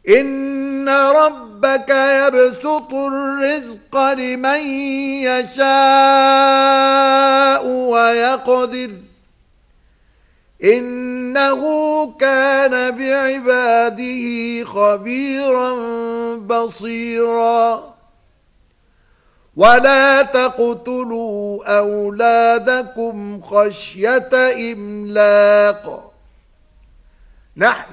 إن ربك يبسط الرزق لمن يشاء ويقدر إنه كان بعباده خبيرا بصيرا ولا تقتلوا أولادكم خشية إملاق نحن